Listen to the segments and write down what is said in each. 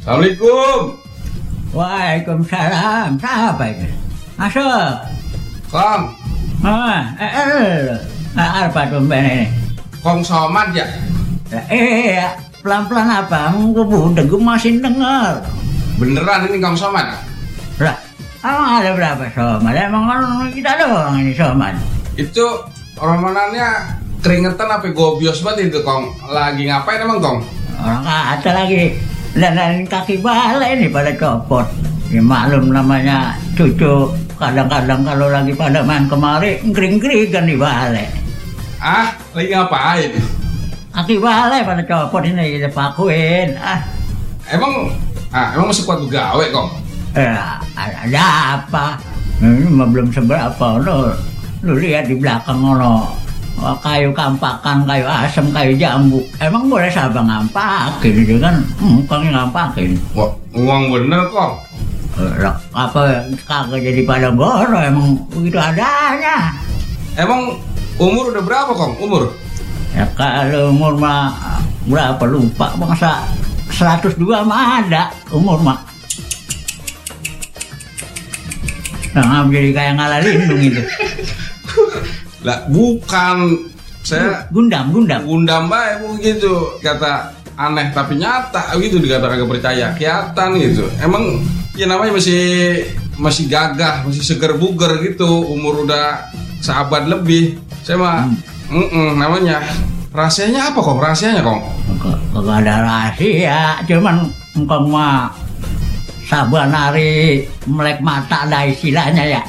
Assalamualaikum. Waalaikumsalam. Siapa itu? Masuk. Kong. Apa tumben ini? Kong Somad ya? Pelan-pelan apa? Gue masih dengar. Beneran ini Kong Somad? Lah, emang ada berapa Somad? Emang orang kita doang ini Somad. Itu romanannya keringetan apa gobios banget itu Kong. Lagi ngapain emang Kong? Orang kata lagi dandanin kaki balai ini pada copot. Ya maklum namanya cucu. Kadang-kadang kalau lagi pada main kemari ngering-ngeringan di balai. Ah, lagi ngapain? Kaki balai pada copot ini kita pakuin. Emang masih kuat gawe Kong? Ada apa? Ini mah belum seberapa. Lu lihat di belakang kayu kampakan, kayu asam, kayu jambu. Emang boleh siapa ngampakin itu kan? Kongnya ngampakin. Wah, uang bener Kong. Apa kagak jadi pada goro, emang begitu adanya. Emang umur udah berapa Kong? Umur? Ya kalau umur mah berapa lupa, masa 102 mah ada umur mah. Nah, jadi kayak ngalah lindung itu. Lah bukan, saya Gundam baik begitu, kata aneh tapi nyata gitu, dikata kagak percaya, kelihatan gitu. Emang ya namanya masih gagah, masih seger buger gitu, umur udah seabad lebih. Saya mah namanya rahasianya apa Kong? Rahasianya Kong? Kagak ada rahasia, cuman engkau mah saban hari melek mata ada istilahnya ya.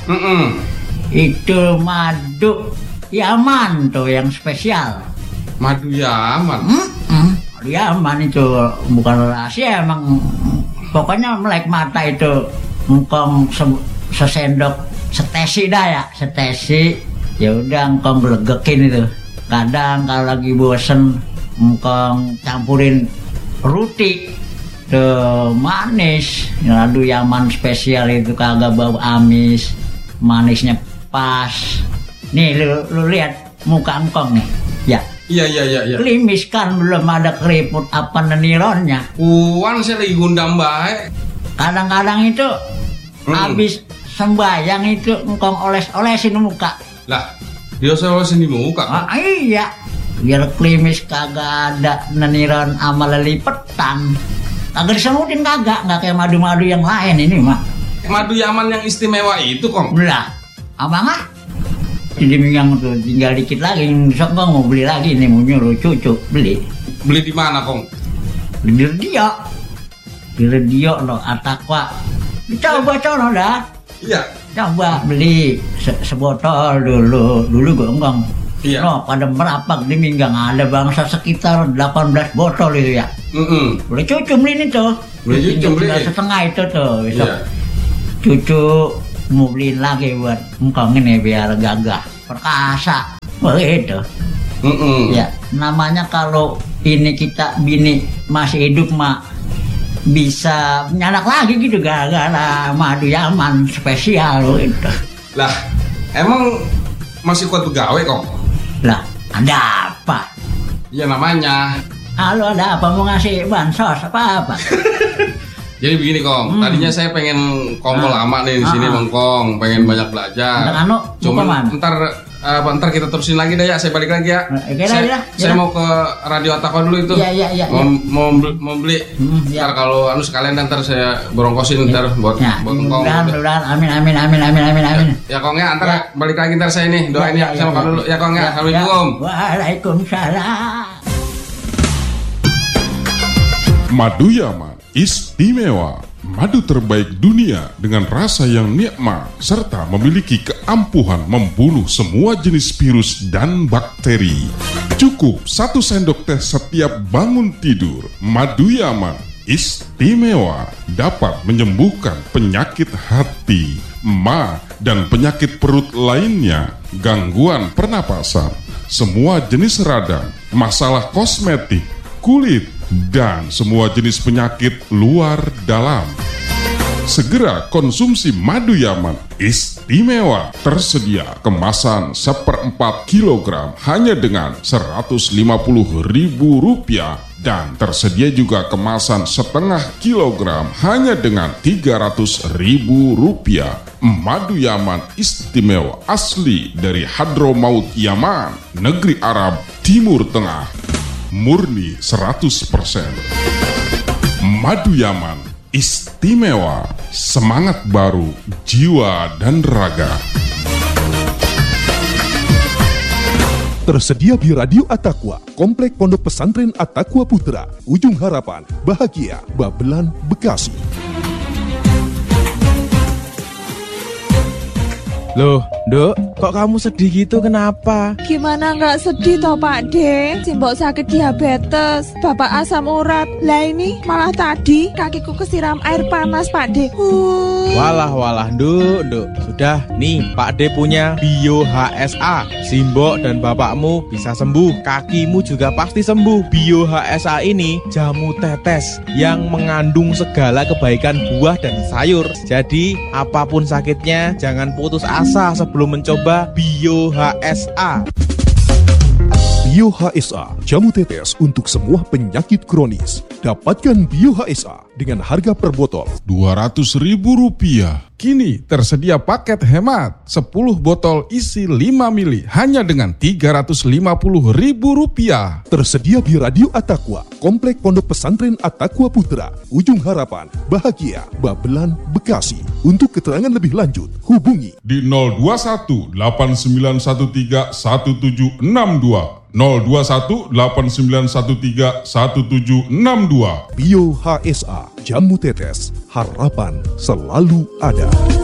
Itu madu Yaman tuh yang spesial. Madu Yaman? Madu Yaman itu bukan rahasia, emang pokoknya melek mata itu engkong sesendok setesi dah ya, setesi. Ya udah engkong gelegekin itu. Kadang kalau lagi bosen engkong campurin roti tuh manis. Madu Yaman spesial itu kagak bau amis, manisnya pas. Nih lu lihat muka engkong nih. Ya. Iya. Klimis kan, belum ada keriput apa nenironnya. Saya lagi gundam baik. Kadang-kadang itu habis sembayang itu engkong oles-olesin muka. Lah, dia olesin di muka. Iya. Biar klimis kagak ada neniron sama lelipetan. Kagak disemutin kagak kayak madu-madu yang lain ini mah. Madu Yaman yang istimewa itu Kong. Lah, abang jadi minggang tuh tinggal dikit lagi, besok gua mau beli lagi nih, mau nyuruh cucu beli. Beli di mana Kong? Di radio no Atakwa. Dicoba cono dah. Iya. Coba beli sebotol dulu gua enggak. Iya. No, pada merapak di minggang ada bangsa sekitar 18 botol itu ya. Boleh cucu beli ini tuh. Boleh cucu beli. Setengah itu tuh besok. Iya. Cucu mau beliin lagi buat engkong ini biar gagah perkasa begitu. Ya namanya kalau ini kita bini masih hidup mah bisa nyanak lagi gitu gara-gara madu Yaman spesial gitu. Lah emang masih kuat begawe Kong? Lah ada apa? Ya namanya. Halo, ada apa, mau ngasih bansos apa? Jadi begini Kong, tadinya saya pengen kongkol lama nih di sini Bang Kong, pengen banyak belajar. Cuman ntar kita terusin lagi deh ya, saya balik lagi ya. Saya mau ke Radio Atakwa dulu itu. Iya. Mau beli. Ntar kalau sekalian ntar saya berongkosin ntar buat Kong. Mudah-mudahan, amin. Ya Kong ya, ntar balik lagi ntar saya nih doain ya sama Kong dulu ya Kong ya. Assalamualaikum. Waalaikumsalam. Madu Yaman istimewa, madu terbaik dunia dengan rasa yang nikmat serta memiliki keampuhan membunuh semua jenis virus dan bakteri. Cukup 1 sendok teh setiap bangun tidur. Madu Yaman istimewa, dapat menyembuhkan penyakit hati, ma, dan penyakit perut lainnya, gangguan pernapasan, semua jenis radang, masalah kosmetik, kulit, dan semua jenis penyakit luar dalam. Segera konsumsi madu Yaman istimewa. Tersedia kemasan 1/4 kilogram hanya dengan Rp150.000 dan tersedia juga kemasan setengah kilogram hanya dengan Rp300.000. Madu Yaman istimewa asli dari Hadramaut Yaman, negeri Arab Timur Tengah. Murni 100%. Madu Yaman istimewa, semangat baru, jiwa dan raga. Tersedia di Radio At-Taqwa, Komplek Pondok Pesantren At-Taqwa Putra, Ujung Harapan, Bahagia, Babelan, Bekasi. Loh, Dok, kok kamu sedih gitu, kenapa? Gimana nggak sedih toh Pak De? Simbok sakit diabetes, bapak asam urat. Lah ini malah tadi kakiku kesiram air panas Pak De. Walah, Dok. Sudah, nih Pak De punya Bio HSA. Simbok dan bapakmu bisa sembuh, kakimu juga pasti sembuh. Bio HSA ini jamu tetes yang mengandung segala kebaikan buah dan sayur. Jadi, apapun sakitnya, jangan putus asa sebelum mencoba Bio HSA. Bio HSA, jamu tetes untuk semua penyakit kronis. Dapatkan Bio HSA dengan harga per botol Rp200.000. Kini tersedia paket hemat 10 botol isi 5 mili hanya dengan Rp350.000. tersedia di Radio At-Taqwa, Komplek Pondok Pesantren At-Taqwa Putra, Ujung Harapan, Bahagia, Babelan, Bekasi. Untuk keterangan lebih lanjut, hubungi Di 021 8913 1762. 021 8913 1762. Bio HSA, jamu tetes, harapan selalu ada.